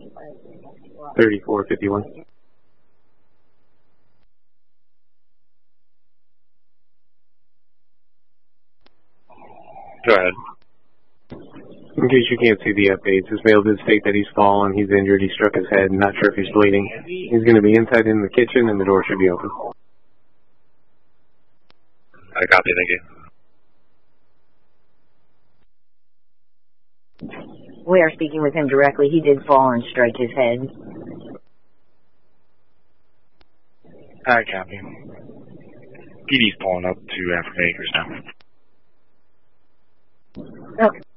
3451. Go ahead. In case you can't see the updates, this male did state that he's fallen, he's injured, he struck his head, not sure if he's bleeding. He's going to be inside in the kitchen and the door should be open. I copy, thank you. We are speaking with him directly. He did fall and strike his head. I copy. PD's pulling up to African Acres now. Okay.